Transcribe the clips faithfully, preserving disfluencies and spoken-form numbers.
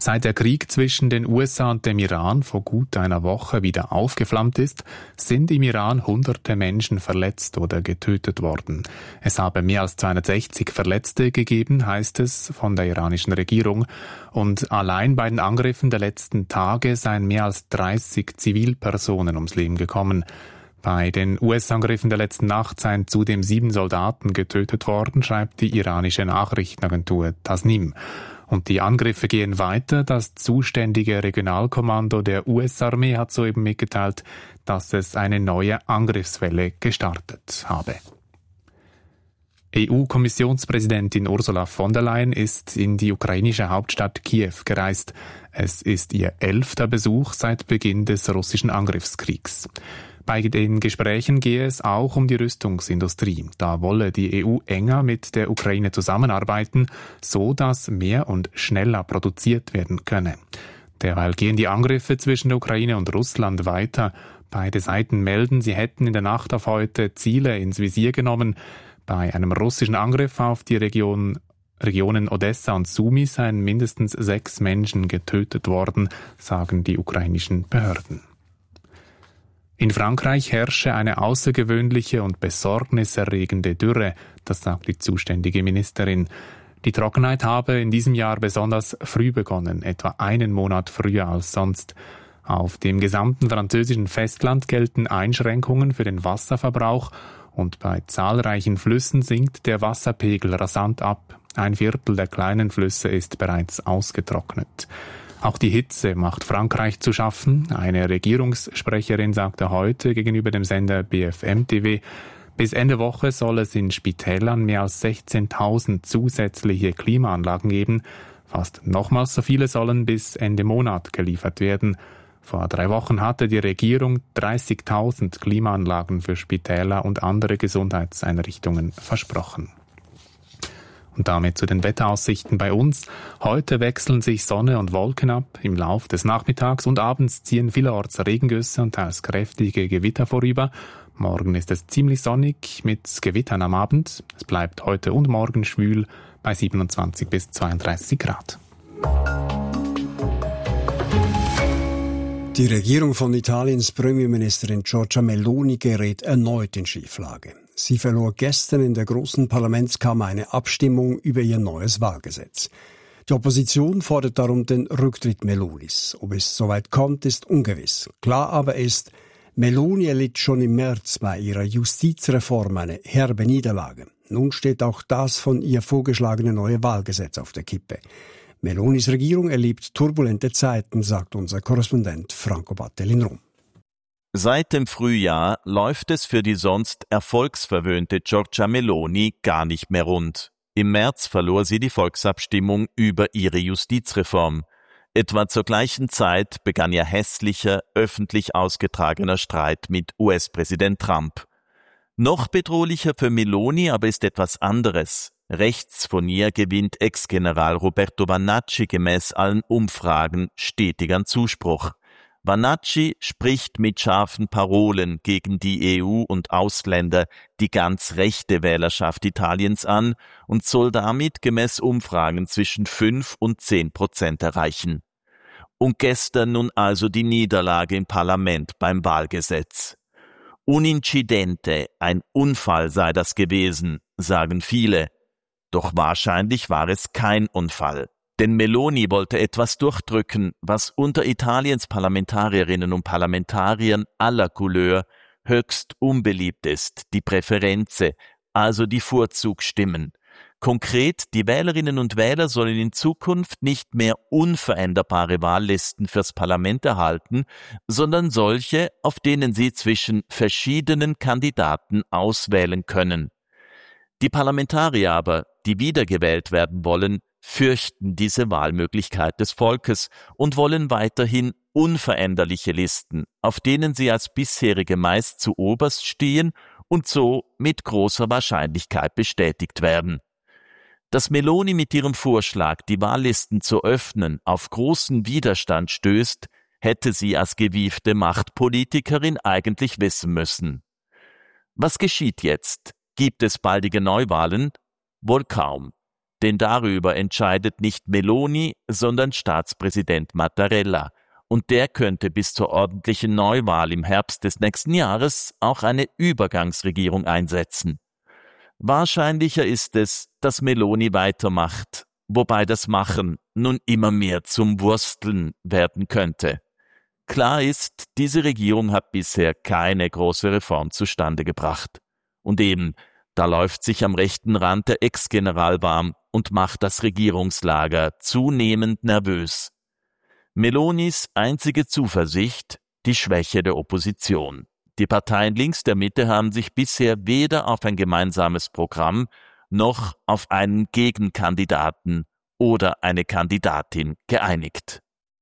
Seit der Krieg zwischen den U S A und dem Iran vor gut einer Woche wieder aufgeflammt ist, sind im Iran hunderte Menschen verletzt oder getötet worden. Es habe mehr als zweihundertsechzig Verletzte gegeben, heißt es von der iranischen Regierung. Und allein bei den Angriffen der letzten Tage seien mehr als dreißig Zivilpersonen ums Leben gekommen. Bei den U S-Angriffen der letzten Nacht seien zudem sieben Soldaten getötet worden, schreibt die iranische Nachrichtenagentur Tasnim. Und die Angriffe gehen weiter. Das zuständige Regionalkommando der U S-Armee hat soeben mitgeteilt, dass es eine neue Angriffswelle gestartet habe. E U-Kommissionspräsidentin Ursula von der Leyen ist in die ukrainische Hauptstadt Kiew gereist. Es ist ihr elfter Besuch seit Beginn des russischen Angriffskriegs. Bei den Gesprächen gehe es auch um die Rüstungsindustrie. Da wolle die E U enger mit der Ukraine zusammenarbeiten, so dass mehr und schneller produziert werden könne. Derweil gehen die Angriffe zwischen der Ukraine und Russland weiter. Beide Seiten melden, sie hätten in der Nacht auf heute Ziele ins Visier genommen. Bei einem russischen Angriff auf die Region Regionen Odessa und Sumy seien mindestens sechs Menschen getötet worden, sagen die ukrainischen Behörden. In Frankreich herrsche eine außergewöhnliche und besorgniserregende Dürre, das sagt die zuständige Ministerin. Die Trockenheit habe in diesem Jahr besonders früh begonnen, etwa einen Monat früher als sonst. Auf dem gesamten französischen Festland gelten Einschränkungen für den Wasserverbrauch und bei zahlreichen Flüssen sinkt der Wasserpegel rasant ab. Ein Viertel der kleinen Flüsse ist bereits ausgetrocknet. Auch die Hitze macht Frankreich zu schaffen. Eine Regierungssprecherin sagte heute gegenüber dem Sender B F M T V, bis Ende Woche soll es in Spitälern mehr als sechzehntausend zusätzliche Klimaanlagen geben. Fast nochmals so viele sollen bis Ende Monat geliefert werden. Vor drei Wochen hatte die Regierung dreißigtausend Klimaanlagen für Spitäler und andere Gesundheitseinrichtungen versprochen. Und damit zu den Wetteraussichten bei uns. Heute wechseln sich Sonne und Wolken ab. Im Lauf des Nachmittags und Abends ziehen vielerorts Regengüsse und teils kräftige Gewitter vorüber. Morgen ist es ziemlich sonnig mit Gewittern am Abend. Es bleibt heute und morgen schwül bei siebenundzwanzig bis zweiunddreißig Grad. Die Regierung von Italiens Premierministerin Giorgia Meloni gerät erneut in Schieflage. Sie verlor gestern in der großen Parlamentskammer eine Abstimmung über ihr neues Wahlgesetz. Die Opposition fordert darum den Rücktritt Melonis. Ob es soweit kommt, ist ungewiss. Klar aber ist, Meloni erlitt schon im März bei ihrer Justizreform eine herbe Niederlage. Nun steht auch das von ihr vorgeschlagene neue Wahlgesetz auf der Kippe. Melonis Regierung erlebt turbulente Zeiten, sagt unser Korrespondent Franco Battel in Rom. Seit dem Frühjahr läuft es für die sonst erfolgsverwöhnte Giorgia Meloni gar nicht mehr rund. Im März verlor sie die Volksabstimmung über ihre Justizreform. Etwa zur gleichen Zeit begann ihr hässlicher, öffentlich ausgetragener Streit mit U S-Präsident Trump. Noch bedrohlicher für Meloni aber ist etwas anderes. Rechts von ihr gewinnt Ex-General Roberto Vannacci gemäß allen Umfragen stetig an Zuspruch. Vannacci spricht mit scharfen Parolen gegen die E U und Ausländer die ganz rechte Wählerschaft Italiens an und soll damit gemäß Umfragen zwischen fünf und zehn Prozent erreichen. Und gestern nun also die Niederlage im Parlament beim Wahlgesetz. Un incidente, ein Unfall sei das gewesen, sagen viele. Doch wahrscheinlich war es kein Unfall. Denn Meloni wollte etwas durchdrücken, was unter Italiens Parlamentarierinnen und Parlamentariern aller Couleur höchst unbeliebt ist, die Präferenze, also die Vorzugsstimmen. Konkret, die Wählerinnen und Wähler sollen in Zukunft nicht mehr unveränderbare Wahllisten fürs Parlament erhalten, sondern solche, auf denen sie zwischen verschiedenen Kandidaten auswählen können. Die Parlamentarier aber, die wiedergewählt werden wollen, fürchten diese Wahlmöglichkeit des Volkes und wollen weiterhin unveränderliche Listen, auf denen sie als bisherige meist zu oberst stehen und so mit großer Wahrscheinlichkeit bestätigt werden. Dass Meloni mit ihrem Vorschlag, die Wahllisten zu öffnen, auf großen Widerstand stößt, hätte sie als gewiefte Machtpolitikerin eigentlich wissen müssen. Was geschieht jetzt? Gibt es baldige Neuwahlen? Wohl kaum. Denn darüber entscheidet nicht Meloni, sondern Staatspräsident Mattarella. Und der könnte bis zur ordentlichen Neuwahl im Herbst des nächsten Jahres auch eine Übergangsregierung einsetzen. Wahrscheinlicher ist es, dass Meloni weitermacht, wobei das Machen nun immer mehr zum Wursteln werden könnte. Klar ist, diese Regierung hat bisher keine große Reform zustande gebracht. Und eben, da läuft sich am rechten Rand der Ex-General warm und macht das Regierungslager zunehmend nervös. Melonis einzige Zuversicht, die Schwäche der Opposition. Die Parteien links der Mitte haben sich bisher weder auf ein gemeinsames Programm noch auf einen Gegenkandidaten oder eine Kandidatin geeinigt.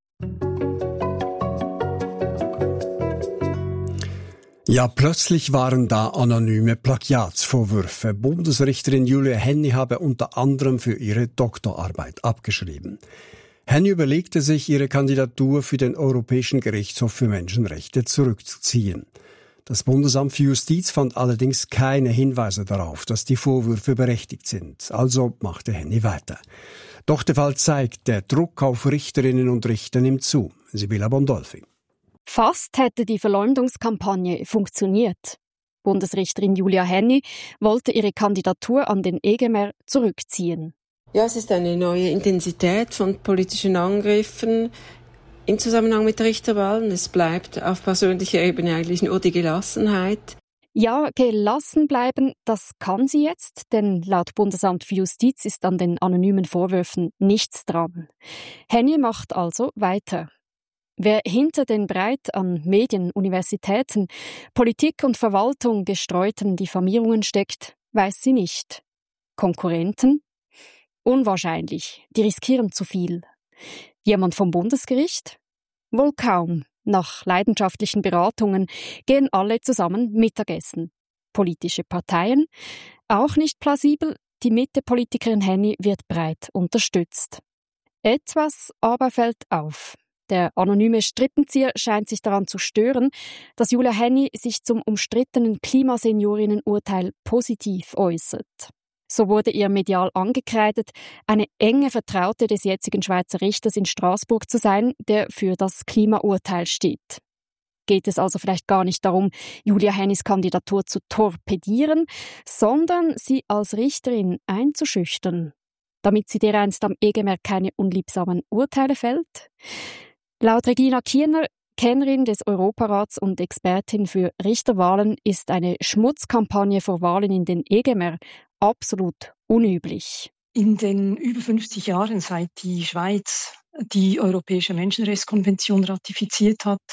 Ja, plötzlich waren da anonyme Plagiatsvorwürfe. Bundesrichterin Julia Henny habe unter anderem für ihre Doktorarbeit abgeschrieben. Henny überlegte sich, ihre Kandidatur für den Europäischen Gerichtshof für Menschenrechte zurückzuziehen. Das Bundesamt für Justiz fand allerdings keine Hinweise darauf, dass die Vorwürfe berechtigt sind. Also machte Henny weiter. Doch der Fall zeigt, der Druck auf Richterinnen und Richter nimmt zu. Sibylla Bondolfi. Fast hätte die Verleumdungskampagne funktioniert. Bundesrichterin Julia Henny wollte ihre Kandidatur an den E G M R zurückziehen. Ja, es ist eine neue Intensität von politischen Angriffen im Zusammenhang mit Richterwahlen. Es bleibt auf persönlicher Ebene eigentlich nur die Gelassenheit. Ja, gelassen bleiben, das kann sie jetzt, denn laut Bundesamt für Justiz ist an den anonymen Vorwürfen nichts dran. Henny macht also weiter. Wer hinter den breit an Medien, Universitäten, Politik und Verwaltung gestreuten Diffamierungen steckt, weiß sie nicht. Konkurrenten? Unwahrscheinlich, die riskieren zu viel. Jemand vom Bundesgericht? Wohl kaum. Nach leidenschaftlichen Beratungen gehen alle zusammen Mittagessen. Politische Parteien? Auch nicht plausibel, die Mitte-Politikerin Henny wird breit unterstützt. Etwas aber fällt auf. Der anonyme Strippenzieher scheint sich daran zu stören, dass Julia Henny sich zum umstrittenen Klimaseniorinnenurteil positiv äußert. So wurde ihr medial angekreidet, eine enge Vertraute des jetzigen Schweizer Richters in Straßburg zu sein, der für das Klimaurteil steht. Geht es also vielleicht gar nicht darum, Julia Hennys Kandidatur zu torpedieren, sondern sie als Richterin einzuschüchtern, damit sie dereinst am E G M R keine unliebsamen Urteile fällt? Laut Regina Kiener, Kennerin des Europarats und Expertin für Richterwahlen, ist eine Schmutzkampagne vor Wahlen in den E G M R absolut unüblich. In den über fünfzig Jahren, seit die Schweiz die Europäische Menschenrechtskonvention ratifiziert hat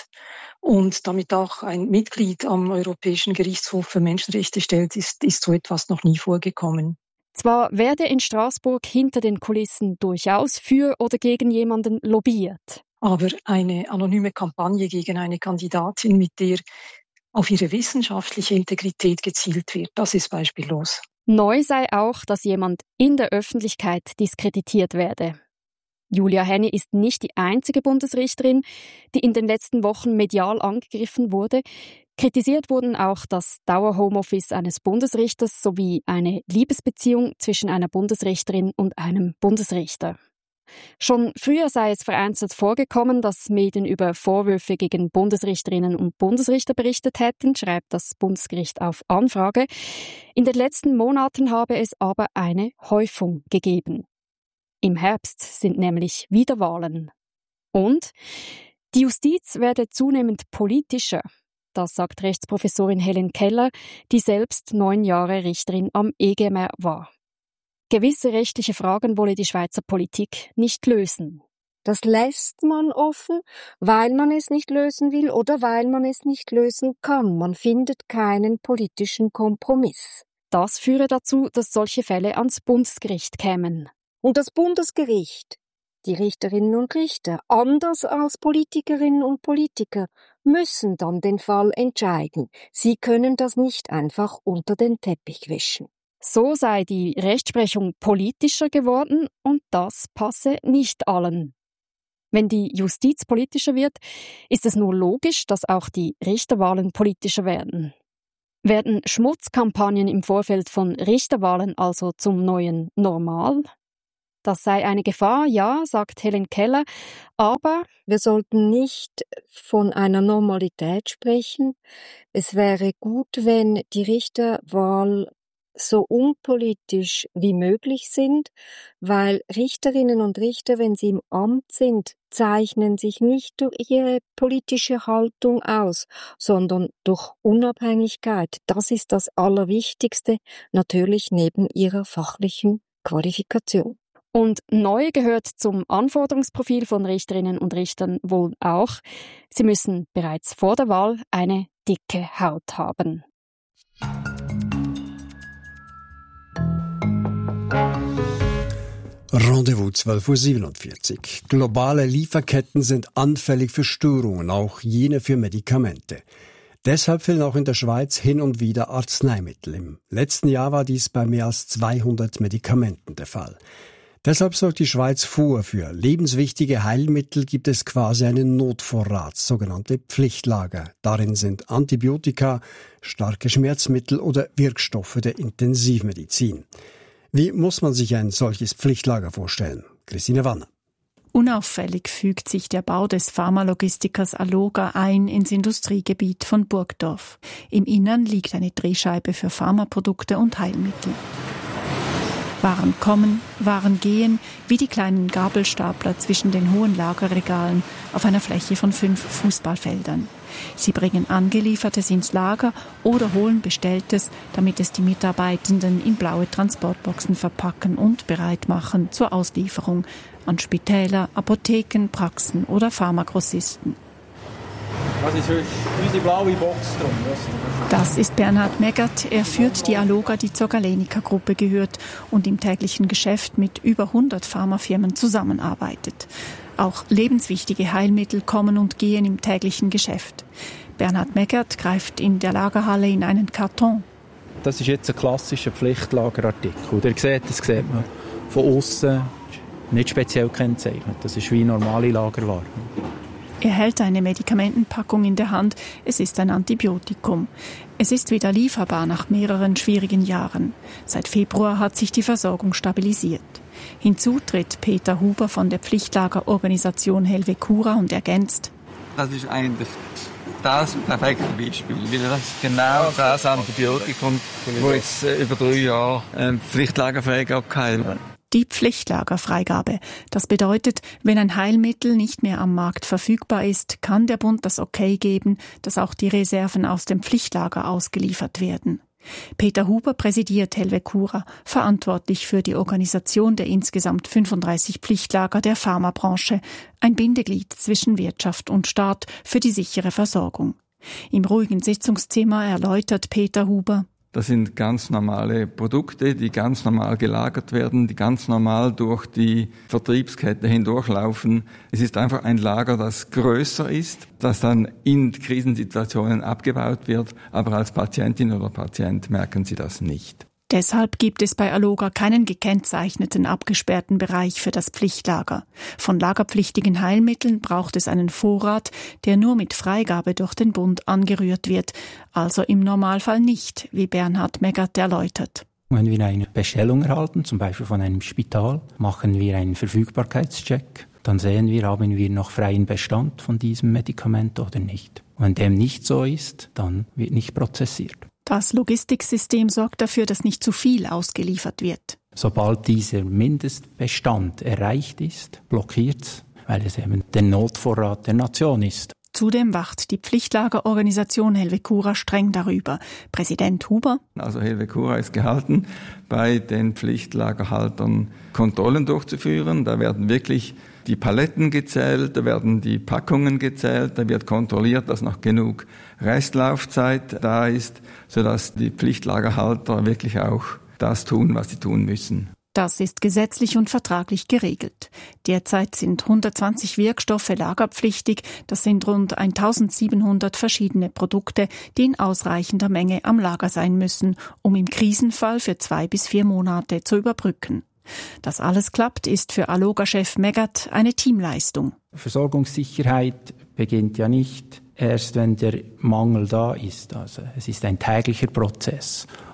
und damit auch ein Mitglied am Europäischen Gerichtshof für Menschenrechte stellt, ist, ist so etwas noch nie vorgekommen. Zwar werde in Straßburg hinter den Kulissen durchaus für oder gegen jemanden lobbyiert. Aber eine anonyme Kampagne gegen eine Kandidatin, mit der auf ihre wissenschaftliche Integrität gezielt wird, das ist beispiellos. Neu sei auch, dass jemand in der Öffentlichkeit diskreditiert werde. Julia Henny ist nicht die einzige Bundesrichterin, die in den letzten Wochen medial angegriffen wurde. Kritisiert wurden auch das Dauerhomeoffice eines Bundesrichters sowie eine Liebesbeziehung zwischen einer Bundesrichterin und einem Bundesrichter. Schon früher sei es vereinzelt vorgekommen, dass Medien über Vorwürfe gegen Bundesrichterinnen und Bundesrichter berichtet hätten, schreibt das Bundesgericht auf Anfrage. In den letzten Monaten habe es aber eine Häufung gegeben. Im Herbst sind nämlich wieder Wahlen. Und die Justiz werde zunehmend politischer. Das sagt Rechtsprofessorin Helen Keller, die selbst neun Jahre Richterin am E G M R war. Gewisse rechtliche Fragen wolle die Schweizer Politik nicht lösen. Das lässt man offen, weil man es nicht lösen will oder weil man es nicht lösen kann. Man findet keinen politischen Kompromiss. Das führe dazu, dass solche Fälle ans Bundesgericht kämen. Und das Bundesgericht, die Richterinnen und Richter, anders als Politikerinnen und Politiker, müssen dann den Fall entscheiden. Sie können das nicht einfach unter den Teppich wischen. So sei die Rechtsprechung politischer geworden und das passe nicht allen. Wenn die Justiz politischer wird, ist es nur logisch, dass auch die Richterwahlen politischer werden. Werden Schmutzkampagnen im Vorfeld von Richterwahlen also zum neuen Normal? Das sei eine Gefahr, ja, sagt Helen Keller, aber wir sollten nicht von einer Normalität sprechen. Es wäre gut, wenn die Richterwahl so unpolitisch wie möglich sind, weil Richterinnen und Richter, wenn sie im Amt sind, zeichnen sich nicht durch ihre politische Haltung aus, sondern durch Unabhängigkeit. Das ist das Allerwichtigste, natürlich neben ihrer fachlichen Qualifikation. Und neu gehört zum Anforderungsprofil von Richterinnen und Richtern wohl auch, sie müssen bereits vor der Wahl eine dicke Haut haben. Rendezvous zwölf Uhr siebenundvierzig. Globale Lieferketten sind anfällig für Störungen, auch jene für Medikamente. Deshalb fehlen auch in der Schweiz hin und wieder Arzneimittel. Im letzten Jahr war dies bei mehr als zweihundert Medikamenten der Fall. Deshalb sorgt die Schweiz vor. Für lebenswichtige Heilmittel gibt es quasi einen Notvorrat, sogenannte Pflichtlager. Darin sind Antibiotika, starke Schmerzmittel oder Wirkstoffe der Intensivmedizin. Wie muss man sich ein solches Pflichtlager vorstellen? Christine Wanner. Unauffällig fügt sich der Bau des Pharmalogistikers Alloga ein ins Industriegebiet von Burgdorf. Im Innern liegt eine Drehscheibe für Pharmaprodukte und Heilmittel. Waren kommen, Waren gehen, wie die kleinen Gabelstapler zwischen den hohen Lagerregalen auf einer Fläche von fünf Fußballfeldern. Sie bringen Angeliefertes ins Lager oder holen Bestelltes, damit es die Mitarbeitenden in blaue Transportboxen verpacken und bereit machen zur Auslieferung an Spitäler, Apotheken, Praxen oder Pharmagrossisten. Das ist unsere blaue Box drum. Das ist Bernhard Meggert. Er führt die Alloga, die zur Galenica-Gruppe gehört und im täglichen Geschäft mit über hundert Pharmafirmen zusammenarbeitet. Auch lebenswichtige Heilmittel kommen und gehen im täglichen Geschäft. Bernhard Meggert greift in der Lagerhalle in einen Karton. Das ist jetzt ein klassischer Pflichtlagerartikel. Ihr seht, das sieht man von außen nicht speziell kennzeichnet. Das ist wie normale Lagerware. Er hält eine Medikamentenpackung in der Hand. Es ist ein Antibiotikum. Es ist wieder lieferbar nach mehreren schwierigen Jahren. Seit Februar hat sich die Versorgung stabilisiert. Hinzu tritt Peter Huber von der Pflichtlagerorganisation Helvecura und ergänzt: Das ist eigentlich das perfekte Beispiel, weil das ist genau das Antibiotikum, das jetzt über drei Jahre ähm, Pflichtlagerfreigabe hat. Die Pflichtlagerfreigabe. Das bedeutet, wenn ein Heilmittel nicht mehr am Markt verfügbar ist, kann der Bund das Okay geben, dass auch die Reserven aus dem Pflichtlager ausgeliefert werden. Peter Huber präsidiert Helvecura, verantwortlich für die Organisation der insgesamt fünfunddreißig Pflichtlager der Pharmabranche, ein Bindeglied zwischen Wirtschaft und Staat für die sichere Versorgung. Im ruhigen Sitzungszimmer erläutert Peter Huber: Das sind ganz normale Produkte, die ganz normal gelagert werden, die ganz normal durch die Vertriebskette hindurchlaufen. Es ist einfach ein Lager, das größer ist, das dann in Krisensituationen abgebaut wird, aber als Patientin oder Patient merken Sie das nicht. Deshalb gibt es bei Alloga keinen gekennzeichneten abgesperrten Bereich für das Pflichtlager. Von lagerpflichtigen Heilmitteln braucht es einen Vorrat, der nur mit Freigabe durch den Bund angerührt wird, also im Normalfall nicht, wie Bernhard Meggert erläutert. Wenn wir eine Bestellung erhalten, zum Beispiel von einem Spital, machen wir einen Verfügbarkeitscheck. Dann sehen wir, haben wir noch freien Bestand von diesem Medikament oder nicht. Wenn dem nicht so ist, dann wird nicht prozessiert. Das Logistiksystem sorgt dafür, dass nicht zu viel ausgeliefert wird. Sobald dieser Mindestbestand erreicht ist, blockiert es, weil es eben der Notvorrat der Nation ist. Zudem wacht die Pflichtlagerorganisation Helvecura streng darüber. Präsident Huber: Also Helvecura ist gehalten, bei den Pflichtlagerhaltern Kontrollen durchzuführen. Da werden wirklich die Paletten gezählt, da werden die Packungen gezählt, da wird kontrolliert, dass noch genug Restlaufzeit da ist, sodass die Pflichtlagerhalter wirklich auch das tun, was sie tun müssen. Das ist gesetzlich und vertraglich geregelt. Derzeit sind hundertzwanzig Wirkstoffe lagerpflichtig. Das sind rund eintausendsiebenhundert verschiedene Produkte, die in ausreichender Menge am Lager sein müssen, um im Krisenfall für zwei bis vier Monate zu überbrücken. Dass alles klappt, ist für Alloga-Chef Meggert eine Teamleistung. Versorgungssicherheit beginnt ja nicht erst, wenn der Mangel da ist. Also es ist ein täglicher Prozess.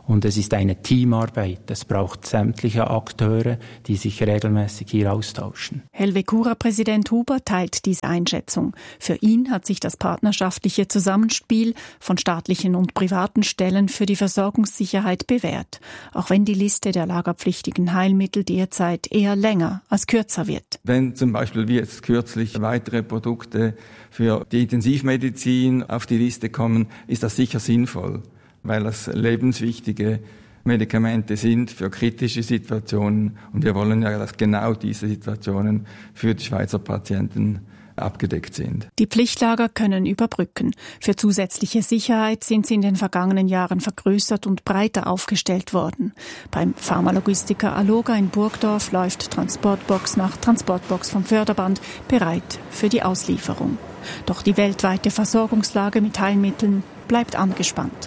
Und es ist eine Teamarbeit. Es braucht sämtliche Akteure, die sich regelmäßig hier austauschen. Helvecura-Präsident Huber teilt diese Einschätzung. Für ihn hat sich das partnerschaftliche Zusammenspiel von staatlichen und privaten Stellen für die Versorgungssicherheit bewährt, auch wenn die Liste der lagerpflichtigen Heilmittel derzeit eher länger als kürzer wird. Wenn zum Beispiel wie jetzt kürzlich weitere Produkte für die Intensivmedizin auf die Liste kommen, ist das sicher sinnvoll, weil das lebenswichtige Medikamente sind für kritische Situationen. Und wir wollen ja, dass genau diese Situationen für die Schweizer Patienten abgedeckt sind. Die Pflichtlager können überbrücken. Für zusätzliche Sicherheit sind sie in den vergangenen Jahren vergrößert und breiter aufgestellt worden. Beim Pharmalogistiker Alloga in Burgdorf läuft Transportbox nach Transportbox vom Förderband bereit für die Auslieferung. Doch die weltweite Versorgungslage mit Heilmitteln bleibt angespannt.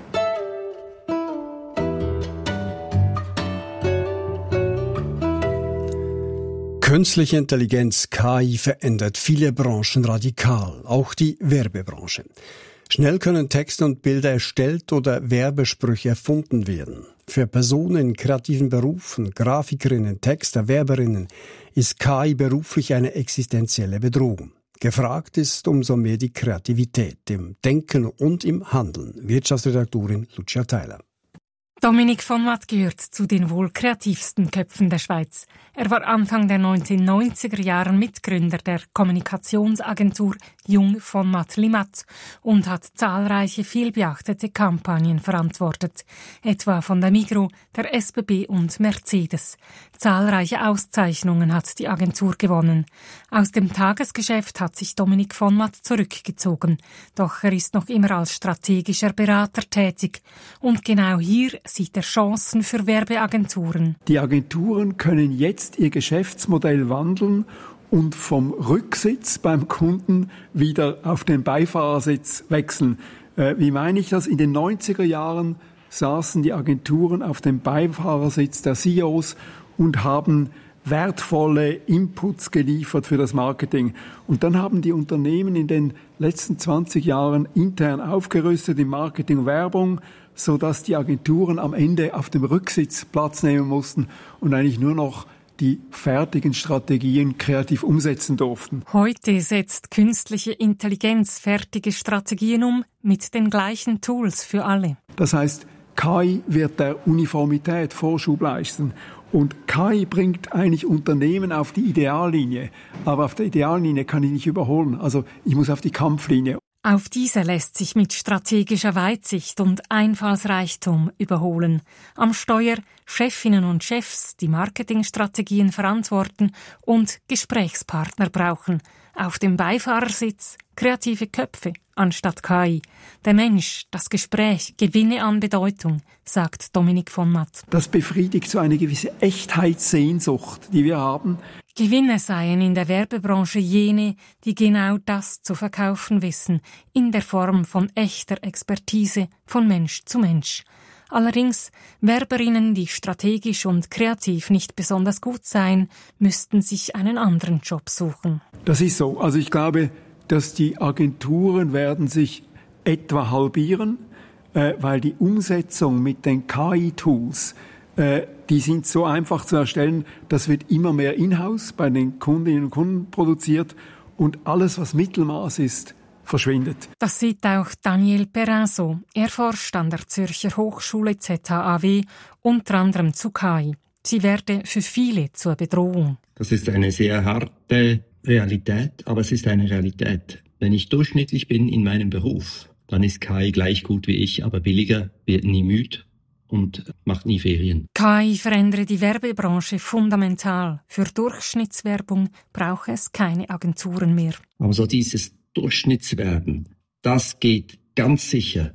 Künstliche Intelligenz K I verändert viele Branchen radikal, auch die Werbebranche. Schnell können Texte und Bilder erstellt oder Werbesprüche erfunden werden. Für Personen in kreativen Berufen, Grafikerinnen, Texter, Werberinnen ist K I beruflich eine existenzielle Bedrohung. Gefragt ist umso mehr die Kreativität im Denken und im Handeln. Wirtschaftsredaktorin Lucia Theiler. Dominik von Matt gehört zu den wohl kreativsten Köpfen der Schweiz. Er war Anfang der neunzehnhundertneunziger Jahren Mitgründer der Kommunikationsagentur Jung von Matt Limat und hat zahlreiche vielbeachtete Kampagnen verantwortet, etwa von der Migros, der S B B und Mercedes. Zahlreiche Auszeichnungen hat die Agentur gewonnen. Aus dem Tagesgeschäft hat sich Dominik von Matt zurückgezogen, doch er ist noch immer als strategischer Berater tätig. Und genau hier sieht er Chancen für Werbeagenturen. Die Agenturen können jetzt ihr Geschäftsmodell wandeln und vom Rücksitz beim Kunden wieder auf den Beifahrersitz wechseln. Äh, wie meine ich das? In den neunziger Jahren saßen die Agenturen auf dem Beifahrersitz der C E Os und haben wertvolle Inputs geliefert für das Marketing. Und dann haben die Unternehmen in den letzten zwanzig Jahren intern aufgerüstet in Marketing und Werbung, sodass die Agenturen am Ende auf dem Rücksitz Platz nehmen mussten und eigentlich nur noch die fertigen Strategien kreativ umsetzen durften. Heute setzt künstliche Intelligenz fertige Strategien um mit den gleichen Tools für alle. Das heißt, K I wird der Uniformität Vorschub leisten. Und K I bringt eigentlich Unternehmen auf die Ideallinie. Aber auf der Ideallinie kann ich nicht überholen. Also ich muss auf die Kampflinie. Auf diese lässt sich mit strategischer Weitsicht und Einfallsreichtum überholen. Am Steuer Chefinnen und Chefs, die Marketingstrategien verantworten und Gesprächspartner brauchen. Auf dem Beifahrersitz kreative Köpfe anstatt K I. Der Mensch, das Gespräch gewinne an Bedeutung, sagt Dominik von Matt. Das befriedigt so eine gewisse Echtheitssehnsucht, die wir haben. Gewinner seien in der Werbebranche jene, die genau das zu verkaufen wissen, in der Form von echter Expertise von Mensch zu Mensch. Allerdings, Werberinnen, die strategisch und kreativ nicht besonders gut seien, müssten sich einen anderen Job suchen. Das ist so. Also ich glaube, dass die Agenturen werden sich etwa halbieren, äh, weil die Umsetzung mit den K I-Tools, äh, die sind so einfach zu erstellen, das wird immer mehr in-house bei den Kundinnen und Kunden produziert und alles, was Mittelmaß ist, verschwindet. Das sieht auch Daniel Perrin so. Er forscht an der Zürcher Hochschule Z H A W, unter anderem zu K I. Sie werde für viele zur Bedrohung. Das ist eine sehr harte Realität, aber es ist eine Realität. Wenn ich durchschnittlich bin in meinem Beruf, dann ist K I gleich gut wie ich, aber billiger, wird nie müde und macht nie Ferien. K I verändere die Werbebranche fundamental. Für Durchschnittswerbung braucht es keine Agenturen mehr. Aber so dieses Durchschnittswerben, das geht ganz sicher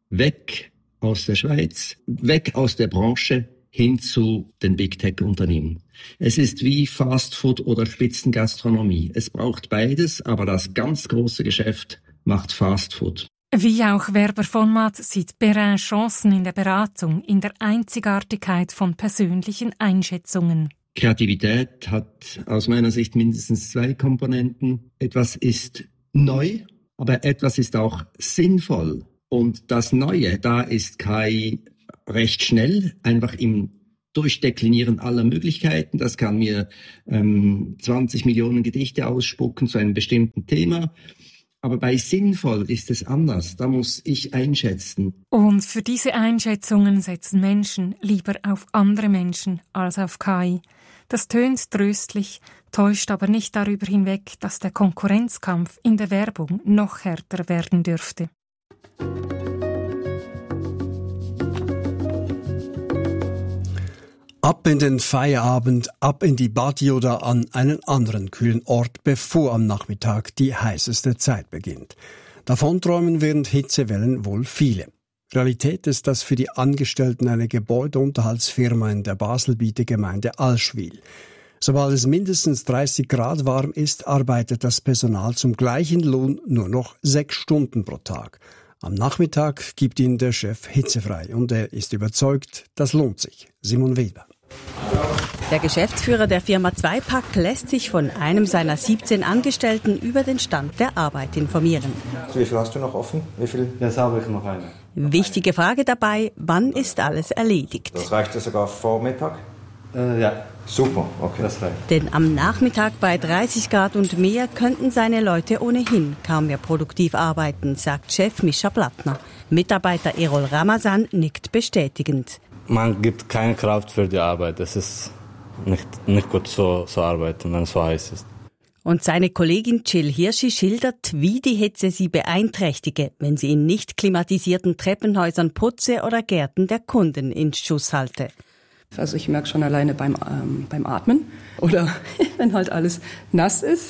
weg aus der Schweiz, weg aus der Branche, hin zu den Big-Tech-Unternehmen. Es ist wie Fast Food oder Spitzengastronomie. Es braucht beides, aber das ganz große Geschäft macht Fast Food. Wie auch Werber von Matt sieht Perrin Chancen in der Beratung, in der Einzigartigkeit von persönlichen Einschätzungen. Kreativität hat aus meiner Sicht mindestens zwei Komponenten. Etwas ist neu, aber etwas ist auch sinnvoll. Und das Neue, da ist K I recht schnell, einfach im Durchdeklinieren aller Möglichkeiten. Das kann mir ähm, zwanzig Millionen Gedichte ausspucken zu einem bestimmten Thema. Aber bei sinnvoll ist es anders. Da muss ich einschätzen. Und für diese Einschätzungen setzen Menschen lieber auf andere Menschen als auf K I. Das tönt tröstlich, täuscht aber nicht darüber hinweg, dass der Konkurrenzkampf in der Werbung noch härter werden dürfte. Ab in den Feierabend, ab in die Party oder an einen anderen kühlen Ort, bevor am Nachmittag die heißeste Zeit beginnt. Davonträumen während Hitzewellen wohl viele. Realität ist das für die Angestellten einer Gebäudeunterhaltsfirma in der Baselbieter Gemeinde Allschwil. Sobald es mindestens dreißig Grad warm ist, arbeitet das Personal zum gleichen Lohn nur noch sechs Stunden pro Tag. Am Nachmittag gibt ihnen der Chef hitzefrei und er ist überzeugt, das lohnt sich. Simon Weber. Der Geschäftsführer der Firma Zweipack lässt sich von einem seiner siebzehn Angestellten über den Stand der Arbeit informieren. Wie viel hast du noch offen? Wie viel? Jetzt habe ich noch eine. Wichtige Frage dabei, wann ist alles erledigt? Das reicht ja sogar vor Mittag? Äh, ja. Super, okay. Das reicht. Denn am Nachmittag bei dreißig Grad und mehr könnten seine Leute ohnehin kaum mehr produktiv arbeiten, sagt Chef Mischa Plattner. Mitarbeiter Erol Ramazan nickt bestätigend. Man gibt keine Kraft für die Arbeit. Es ist nicht, nicht gut so zu arbeiten, wenn es so heiß ist. Und seine Kollegin Jill Hirschi schildert, wie die Hitze sie beeinträchtige, wenn sie in nicht klimatisierten Treppenhäusern putze oder Gärten der Kunden in Schuss halte. Also ich merke schon alleine beim, ähm, beim Atmen oder wenn halt alles nass ist.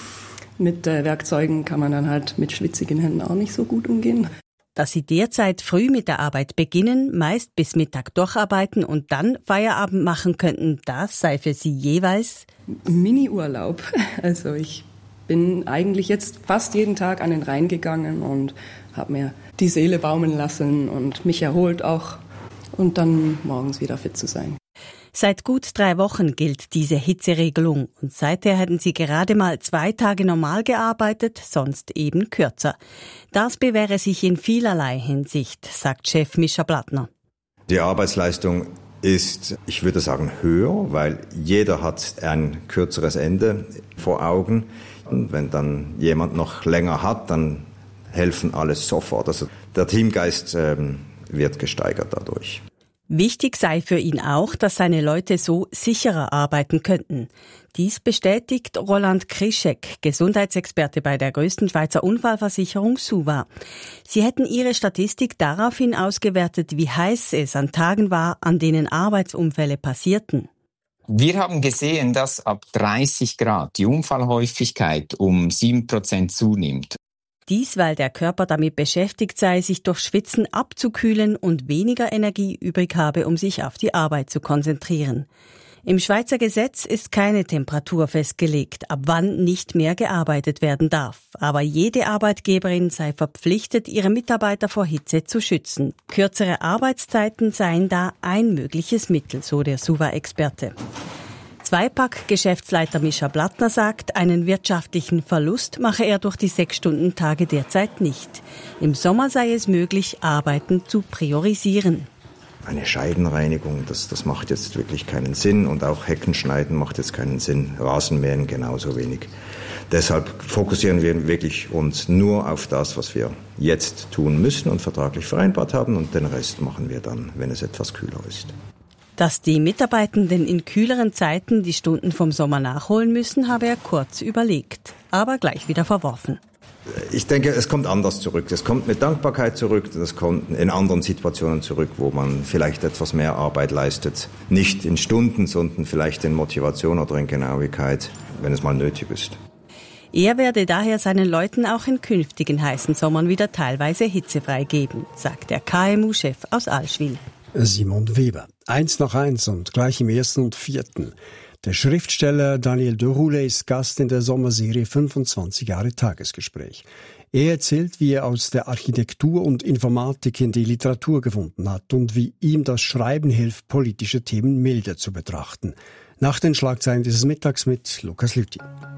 Mit äh, Werkzeugen kann man dann halt mit schwitzigen Händen auch nicht so gut umgehen. Dass sie derzeit früh mit der Arbeit beginnen, meist bis Mittag durcharbeiten und dann Feierabend machen könnten, das sei für sie jeweils Mini-Urlaub. Also ich bin eigentlich jetzt fast jeden Tag an den Rhein gegangen und habe mir die Seele baumeln lassen und mich erholt auch und dann morgens wieder fit zu sein. Seit gut drei Wochen gilt diese Hitzeregelung und seither hätten sie gerade mal zwei Tage normal gearbeitet, sonst eben kürzer. Das bewähre sich in vielerlei Hinsicht, sagt Chef Mischa Plattner. Die Arbeitsleistung ist, ich würde sagen, höher, weil jeder hat ein kürzeres Ende vor Augen. Und wenn dann jemand noch länger hat, dann helfen alle sofort. Also der Teamgeist ähm, wird gesteigert dadurch. Wichtig sei für ihn auch, dass seine Leute so sicherer arbeiten könnten. Dies bestätigt Roland Krischek, Gesundheitsexperte bei der größten Schweizer Unfallversicherung SUVA. Sie hätten ihre Statistik daraufhin ausgewertet, wie heiß es an Tagen war, an denen Arbeitsunfälle passierten. Wir haben gesehen, dass ab dreißig Grad die Unfallhäufigkeit um sieben Prozent zunimmt. Dies, weil der Körper damit beschäftigt sei, sich durch Schwitzen abzukühlen und weniger Energie übrig habe, um sich auf die Arbeit zu konzentrieren. Im Schweizer Gesetz ist keine Temperatur festgelegt, ab wann nicht mehr gearbeitet werden darf. Aber jede Arbeitgeberin sei verpflichtet, ihre Mitarbeiter vor Hitze zu schützen. Kürzere Arbeitszeiten seien da ein mögliches Mittel, so der SUVA-Experte. Zweipack-Geschäftsleiter Mischa Plattner sagt, einen wirtschaftlichen Verlust mache er durch die Sechs-Stunden-Tage derzeit nicht. Im Sommer sei es möglich, Arbeiten zu priorisieren. Eine Scheidenreinigung, das, das macht jetzt wirklich keinen Sinn und auch Heckenschneiden macht jetzt keinen Sinn, Rasenmähen genauso wenig. Deshalb fokussieren wir wirklich uns nur auf das, was wir jetzt tun müssen und vertraglich vereinbart haben und den Rest machen wir dann, wenn es etwas kühler ist. Dass die Mitarbeitenden in kühleren Zeiten die Stunden vom Sommer nachholen müssen, habe er kurz überlegt, aber gleich wieder verworfen. Ich denke, es kommt anders zurück. Es kommt mit Dankbarkeit zurück, es kommt in anderen Situationen zurück, wo man vielleicht etwas mehr Arbeit leistet. Nicht in Stunden, sondern vielleicht in Motivation oder in Genauigkeit, wenn es mal nötig ist. Er werde daher seinen Leuten auch in künftigen heißen Sommern wieder teilweise hitzefrei geben, sagt der K M U-Chef aus Allschwil. Simon Weber. Eins nach eins und gleich im ersten und vierten. Der Schriftsteller Daniel Deroulet ist Gast in der Sommerserie fünfundzwanzig Jahre Tagesgespräch. Er erzählt, wie er aus der Architektur und Informatik in die Literatur gefunden hat und wie ihm das Schreiben hilft, politische Themen milder zu betrachten. Nach den Schlagzeilen dieses Mittags mit Lukas Lüthi.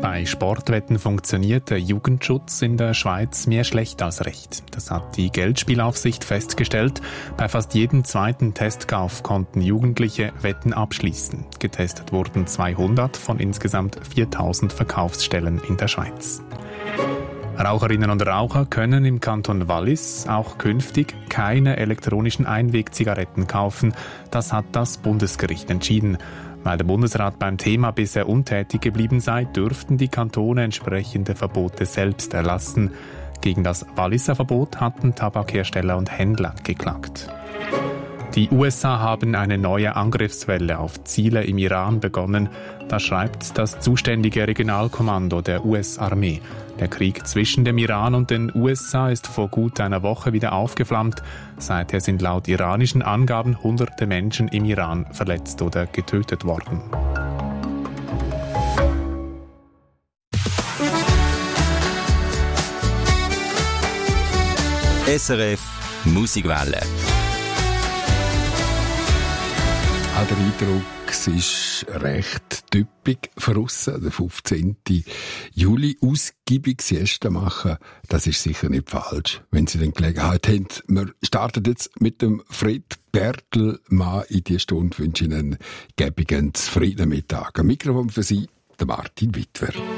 Bei Sportwetten funktioniert der Jugendschutz in der Schweiz mehr schlecht als recht. Das hat die Geldspielaufsicht festgestellt. Bei fast jedem zweiten Testkauf konnten Jugendliche Wetten abschließen. Getestet wurden zweihundert von insgesamt viertausend Verkaufsstellen in der Schweiz. Raucherinnen und Raucher können im Kanton Wallis auch künftig keine elektronischen Einwegzigaretten kaufen. Das hat das Bundesgericht entschieden. Weil der Bundesrat beim Thema bisher untätig geblieben sei, dürften die Kantone entsprechende Verbote selbst erlassen. Gegen das Walliser Verbot hatten Tabakhersteller und Händler geklagt. Die U S A haben eine neue Angriffswelle auf Ziele im Iran begonnen. Das schreibt das zuständige Regionalkommando der U S-Armee. Der Krieg zwischen dem Iran und den U S A ist vor gut einer Woche wieder aufgeflammt. Seither sind laut iranischen Angaben hunderte Menschen im Iran verletzt oder getötet worden. S R F Musikwelle. Auch der Eindruck, es ist recht typisch für uns, der fünfzehnten Juli, ausgiebig Siesta machen. Das ist sicher nicht falsch, wenn Sie dann Gelegenheit haben. Wir starten jetzt mit dem Fred Bertelmann in die Stunde. Ich wünsche Ihnen einen gäbigen, zufriedenen Mittag. Am Mikrofon für Sie, der Martin Wittwer.